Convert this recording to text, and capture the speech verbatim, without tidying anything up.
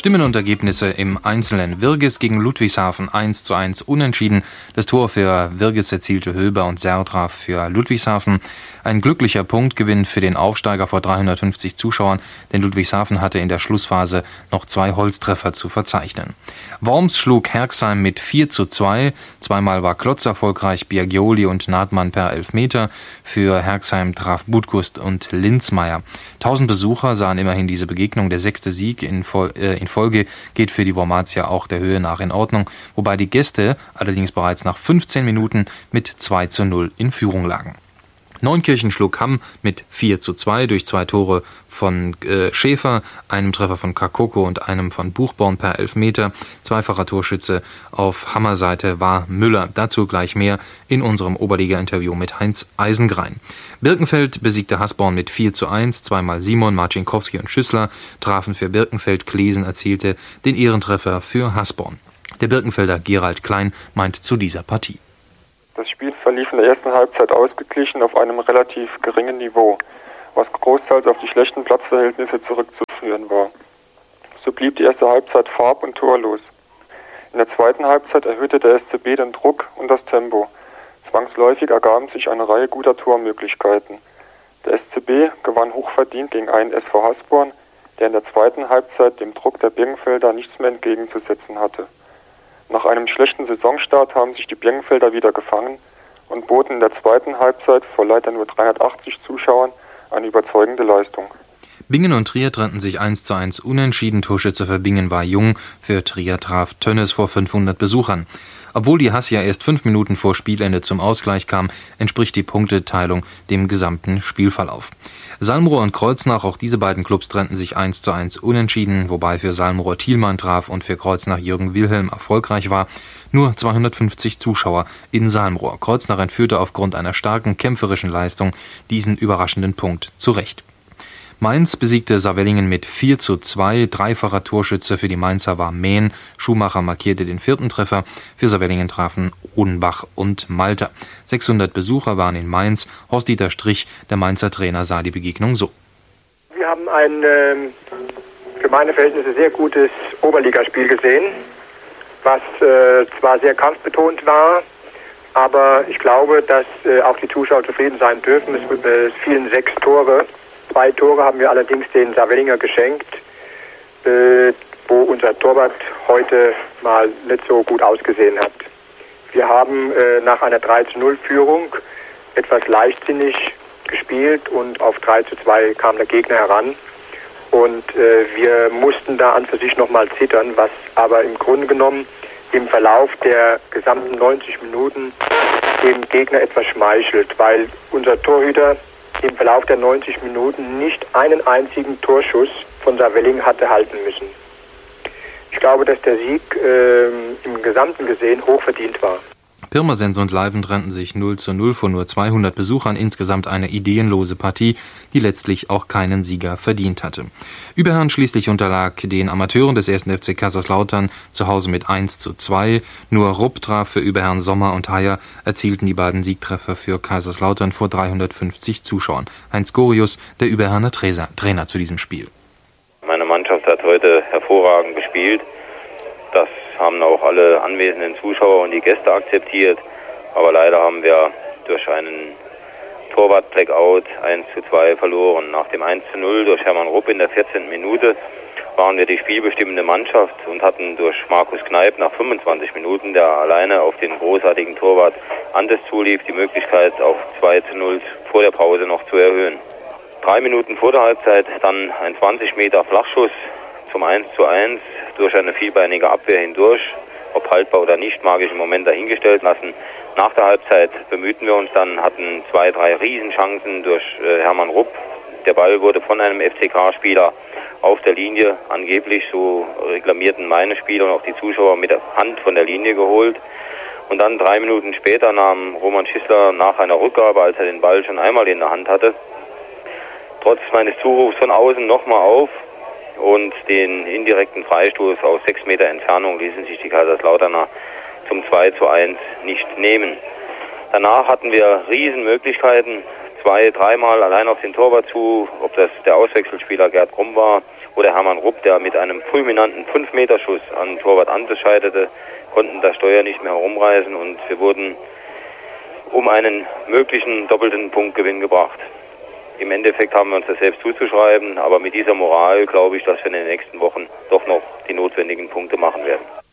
Stimmen und Ergebnisse im Einzelnen. Wirges gegen Ludwigshafen eins zu eins unentschieden. Das Tor für Wirges erzielte Höber und Serr traf für Ludwigshafen. Ein glücklicher Punktgewinn für den Aufsteiger vor dreihundertfünfzig Zuschauern, denn Ludwigshafen hatte in der Schlussphase noch zwei Holztreffer zu verzeichnen. Worms schlug Herxheim mit vier zu zwei. Zweimal war Klotz erfolgreich, Biagioli und Nahtmann per Elfmeter. Für Herxheim traf Budgust und Linzmeier. Tausend Besucher sahen immerhin diese Begegnung. Der sechste Sieg in, Fol- äh, in Folge geht für die Wormatia auch der Höhe nach in Ordnung, wobei die Gäste allerdings bereits nach fünfzehn Minuten mit zwei zu null in Führung lagen. Neunkirchen schlug Hamm mit vier zu zwei durch zwei Tore von äh, Schäfer, einem Treffer von Kakoko und einem von Buchborn per Elfmeter. Zweifacher Torschütze auf Hammer-Seite war Müller. Dazu gleich mehr in unserem Oberliga-Interview mit Heinz Eisengrein. Birkenfeld besiegte Hasborn mit vier zu eins. Zweimal Simon, Marcinkowski und Schüssler trafen für Birkenfeld. Klesen erzielte den Ehrentreffer für Hasborn. Der Birkenfelder Gerald Klein meint zu dieser Partie: Das Spiel verlief in der ersten Halbzeit ausgeglichen auf einem relativ geringen Niveau, was großteils auf die schlechten Platzverhältnisse zurückzuführen war. So blieb die erste Halbzeit farb- und torlos. In der zweiten Halbzeit erhöhte der S C B den Druck und das Tempo. Zwangsläufig ergaben sich eine Reihe guter Tormöglichkeiten. Der S C B gewann hochverdient gegen einen S V Hasborn, der in der zweiten Halbzeit dem Druck der Birkenfelder nichts mehr entgegenzusetzen hatte. Nach einem schlechten Saisonstart haben sich die Birkenfelder wieder gefangen und boten in der zweiten Halbzeit vor leider nur dreihundertachtzig Zuschauern eine überzeugende Leistung. Bingen und Trier trennten sich eins zu eins unentschieden. Torschütze für Bingen war Jung, für Trier traf Tönnes vor fünfhundert Besuchern. Obwohl die Hassia erst fünf Minuten vor Spielende zum Ausgleich kam, entspricht die Punkteteilung dem gesamten Spielverlauf. Salmrohr und Kreuznach, auch diese beiden Clubs trennten sich eins zu eins unentschieden, wobei für Salmrohr Thielmann traf und für Kreuznach Jürgen Wilhelm erfolgreich war. Nur zweihundertfünfzig Zuschauer in Salmrohr. Kreuznach entführte aufgrund einer starken kämpferischen Leistung diesen überraschenden Punkt zurecht. Mainz besiegte Saarwellingen mit vier zu zwei. Dreifacher Torschütze für die Mainzer war Mehn. Schumacher markierte den vierten Treffer. Für Saarwellingen trafen Odenbach und Malter. sechshundert Besucher waren in Mainz. Horst-Dieter Strich, der Mainzer Trainer, sah die Begegnung so: Wir haben ein äh, für meine Verhältnisse sehr gutes Oberligaspiel gesehen, was äh, zwar sehr kampfbetont war, aber ich glaube, dass äh, auch die Zuschauer zufrieden sein dürfen. Es, äh, es fielen sechs Tore. Zwei Tore haben wir allerdings den Saarwellinger geschenkt, äh, wo unser Torwart heute mal nicht so gut ausgesehen hat. Wir haben äh, nach einer drei zu null Führung etwas leichtsinnig gespielt und auf drei zu zwei kam der Gegner heran. Und äh, wir mussten da an für sich nochmal zittern, was aber im Grunde genommen im Verlauf der gesamten neunzig Minuten dem Gegner etwas schmeichelt, weil unser Torhüter im Verlauf der neunzig Minuten nicht einen einzigen Torschuss von Saarwellingen hatte halten müssen. Ich glaube, dass der Sieg äh, im Gesamten gesehen hochverdient war. Pirmasens und Leiven trennten sich null zu null vor nur zweihundert Besuchern. Insgesamt eine ideenlose Partie, die letztlich auch keinen Sieger verdient hatte. Überherrn schließlich unterlag den Amateuren des ersten F C Kaiserslautern zu Hause mit eins zu zwei. Nur Rupp traf für Überherrn. Sommer und Heyer erzielten die beiden Siegtreffer für Kaiserslautern vor dreihundertfünfzig Zuschauern. Heinz Gorius, der Überherrner Trainer, Trainer zu diesem Spiel: Meine Mannschaft hat heute hervorragend gespielt. Das haben auch alle anwesenden Zuschauer und die Gäste akzeptiert. Aber leider haben wir durch einen Torwart-Blackout eins zu zwei verloren. Nach dem eins zu null durch Hermann Rupp in der vierzehnten Minute waren wir die spielbestimmende Mannschaft und hatten durch Markus Kneip nach fünfundzwanzig Minuten, der alleine auf den großartigen Torwart Antes zulief, die Möglichkeit auf zwei zu null vor der Pause noch zu erhöhen. Drei Minuten vor der Halbzeit dann ein zwanzig Meter Flachschuss zum eins zu eins durch eine vielbeinige Abwehr hindurch. Ob haltbar oder nicht, mag ich im Moment dahingestellt lassen. Nach der Halbzeit bemühten wir uns dann, hatten zwei, drei Riesenchancen durch äh, Hermann Rupp. Der Ball wurde von einem F C K-Spieler auf der Linie, angeblich, so reklamierten meine Spieler und auch die Zuschauer, mit der Hand von der Linie geholt. Und dann drei Minuten später nahm Roman Schissler nach einer Rückgabe, als er den Ball schon einmal in der Hand hatte, trotz meines Zurufs von außen nochmal auf. Und den indirekten Freistoß aus sechs Meter Entfernung ließen sich die Kaiserslauterner zum zwei zu eins nicht nehmen. Danach hatten wir Riesenmöglichkeiten, zwei, dreimal allein auf den Torwart zu, ob das der Auswechselspieler Gerd Krumm war oder Hermann Rupp, der mit einem fulminanten fünf Meter Schuss an Torwart Ante scheiterte, konnten das Steuer nicht mehr herumreißen und wir wurden um einen möglichen doppelten Punktgewinn gebracht. Im Endeffekt haben wir uns das selbst zuzuschreiben, aber mit dieser Moral glaube ich, dass wir in den nächsten Wochen doch noch die notwendigen Punkte machen werden.